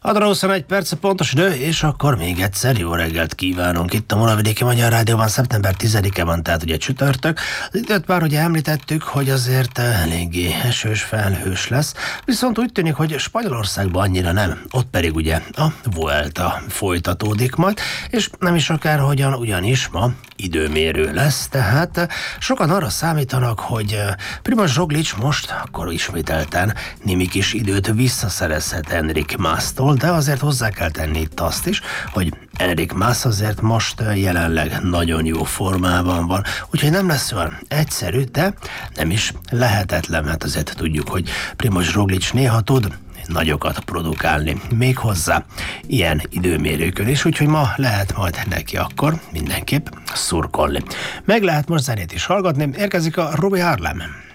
Adra 21 perc, pontos idő, és akkor még egyszer jó reggelt kívánunk itt a Moravidéki Magyar Rádióban, szeptember 10-e van, tehát ugye csütörtök. Az időt már ugye említettük, hogy azért eléggé esős, felhős lesz, viszont úgy tűnik, hogy Spanyolországban annyira nem, ott pedig ugye a Vuelta folytatódik majd, és nem is akárhogyan, ugyanis ma időmérő lesz, tehát sokan arra számítanak, hogy Primož Roglič most akkor ismételten némi kis időt visszaszerezhet Enric Mas-tól, de azért hozzá kell tenni itt azt is, hogy Enric Mas azért most jelenleg nagyon jó formában van, úgyhogy nem lesz olyan egyszerű, de nem is lehetetlen, mert azért tudjuk, hogy Primož Roglič néha tud nagyokat produkálni, méghozzá ilyen időmérőkön is, úgyhogy ma lehet majd neki akkor mindenképp szurkolni. Meg lehet most zenét is hallgatni, érkezik a Robbie Harlem.